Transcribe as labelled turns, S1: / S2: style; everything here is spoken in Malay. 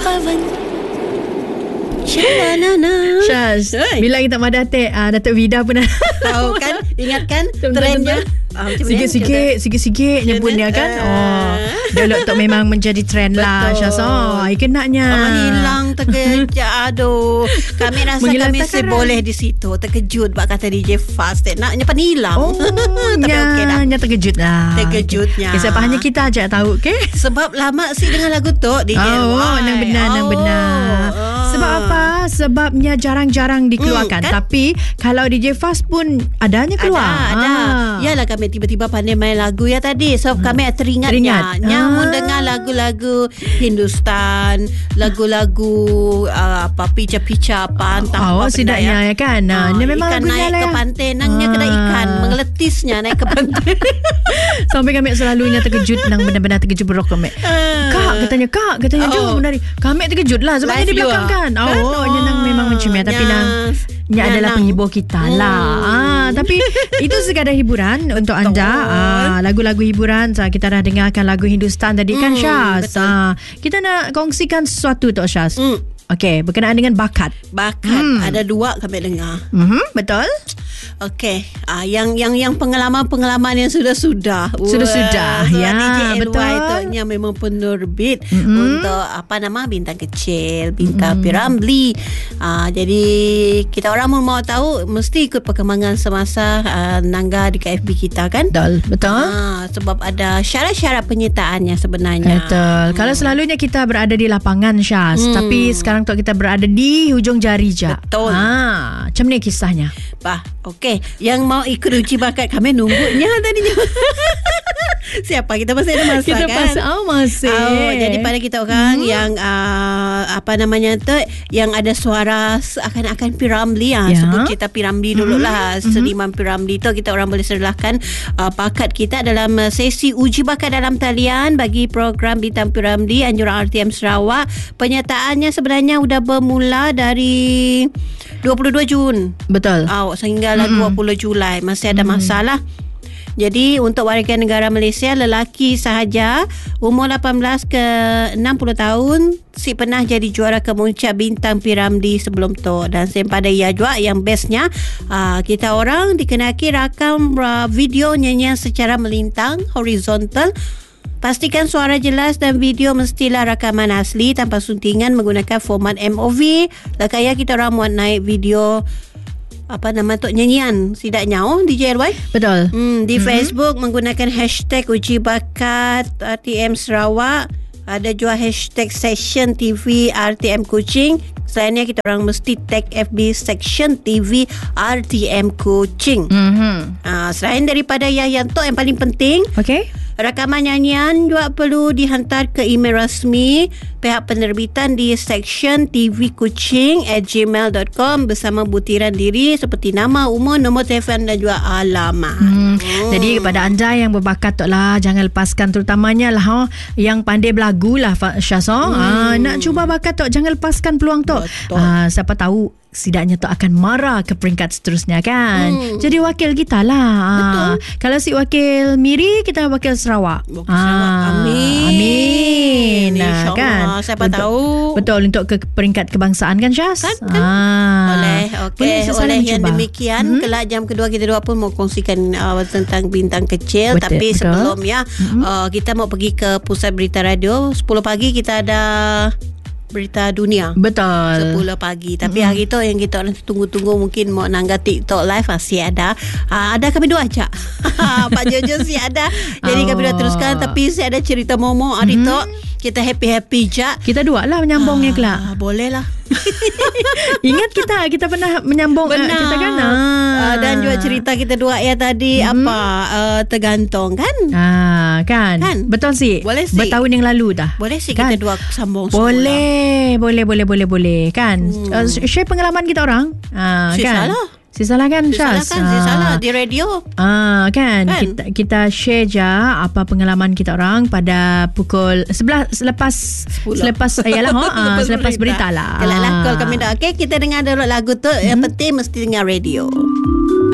S1: Syaz, bila kita Datuk Datuk Vida pun
S2: tahu kan, ingatkan trendnya.
S1: Sikit-sikit nyebutnya kan. Dulu tu memang menjadi trend lah, Syaz. Kenaknya
S2: hilang terkejut. Aduh, kami rasa kami boleh di situ. Terkejut bak kata DJ Fast. Naknya pan hilang. Tapi okey dah.
S1: Terkejut lah.
S2: Terkejutnya.
S1: Sebab hanya kita aja tahu, okey?
S2: Sebab lama sih dengan lagu tu DJ.
S1: Nang benar. Sebab apa? Sebabnya jarang-jarang dikeluarkan.
S2: Kan?
S1: Tapi kalau DJ Fast pun adanya keluar.
S2: Ada. Yalah kami tiba-tiba pandai main lagu ya tadi. So kami teringatnya. Nyamun dengan lagu-lagu Hindustan, lagu-lagu pica-pica apa
S1: sidaknya ya kan. Memang
S2: ikan
S1: lagunya
S2: naik ke pantai, nangnya kena ikan mengeletisnya naik ke pantai.
S1: Sampai kami selalunya terkejut, nang benar-benar terkejut berok kami. Kak katanya jom menari. Kami terkejut lah sebab dia di belakang kan. Nang memang macam ya, tapi nya adalah penghibur kita lah. Tapi itu sekadar hiburan untuk anda. Lagu-lagu hiburan. Kita dah dengarkan lagu Hindustan tadi kan, Syaz. Kita nak kongsikan sesuatu tu, Syaz. Okey, berkenaan dengan bakat.
S2: Ada dua kami dengar.
S1: Betul.
S2: Okey, yang pengalaman yang sudah
S1: ya,
S2: DJ
S1: betul.
S2: LY tu yang memang penerbit untuk bintang kecil, bintang Piramli. Jadi kita orang mau tahu mesti ikut perkembangan semasa Nangga di KFB kita kan.
S1: Betul.
S2: Sebab ada syarat-syarat penyertaannya sebenarnya.
S1: Betul. Kalau selalunya kita berada di lapangan, Syaz, tapi sekarang tu kita berada di hujung jari je.
S2: Betul.
S1: Macam ni kisahnya.
S2: Okey, yang mau ikut uji bakat kami nunggunya tadinya. Siapa? Kita masih ada masa
S1: kita
S2: kan?
S1: Masih.
S2: Jadi pada kita orang yang yang ada suara akan Piramli sebut kita Piramli dululah. Seniman Piramli tu kita orang boleh serlahkan bakat kita dalam sesi uji bakat dalam talian bagi program Bintang Piramli anjuran RTM Sarawak. Penyertaannya sebenarnya sudah bermula dari 22 Jun.
S1: Betul.
S2: Sehinggalah 20 Julai. Masih ada masalah. Jadi untuk warga negara Malaysia lelaki sahaja umur 18 ke 60 tahun si pernah jadi juara kemuncak Bintang Piramli sebelum tu. Dan pada ia juga yang bestnya kita orang dikenaki rakam video nyanyian secara melintang horizontal. Pastikan suara jelas dan video mestilah rakaman asli tanpa suntingan menggunakan format MOV. Lekaya kita orang muat naik video nyanyian sidaknya DJ LY.
S1: Betul.
S2: Di Facebook menggunakan hashtag uji bakat RTM Sarawak. Ada juga hashtag Section TV RTM Kuching. Selainnya kita orang mesti tag FB Section TV RTM Kuching. Selain daripada yang paling penting, rakaman nyanyian juga perlu dihantar ke email rasmi pihak penerbitan di sectiontvkuching@gmail.com bersama butiran diri seperti nama, umur, nombor telefon dan juga alamat.
S1: Jadi kepada anda yang berbakat tu lah, jangan lepaskan terutamanya lah yang pandai berlagu lah, Syaz. Nak cuba bakat tu, jangan lepaskan peluang tu. Siapa tahu sidaknya tu akan marah ke peringkat seterusnya kan. Jadi wakil kita lah. Kalau si wakil Miri, kita wakil Sarawak. Amin. Kan?
S2: Siapa tahu.
S1: Betul, untuk ke peringkat kebangsaan kan, Syaz?
S2: Kan? Boleh. Okey. Oleh yang demikian, kelak jam kedua kita dua pun mau kongsikan tentang bintang kecil. Betul, tapi sebelumnya kita mau pergi ke pusat berita radio. 10 pagi kita ada berita dunia.
S1: Betul.
S2: 10 pagi. Tapi hari tu yang kita orang tunggu-tunggu mungkin mau Nangga TikTok live masih ada. Ada kami dua ajak. Pak Jojo sih ada. Jadi kami dah teruskan. Tapi saya ada cerita Momo hari tu. Kita happy-happy je.
S1: Kita dua lah menyambungnya kelak.
S2: Boleh lah.
S1: Ingat kita pernah menyambung kita kan.
S2: Dan juga cerita kita dua tadi tergantung kan?
S1: Kan. Betul sih.
S2: Boleh sih.
S1: Bertahun yang lalu dah.
S2: Boleh sih
S1: kan?
S2: kita dua sambung
S1: boleh kan. Share pengalaman kita orang. Kan. Sisalah kan, Syaz?
S2: Sisalah di radio.
S1: Kan? Kita share je apa pengalaman kita orang pada pukul 11 selepas berita lah.
S2: Kelaklah call kami dah. Okey, kita dengar dulu lagu tu. Yang penting mesti dengar radio.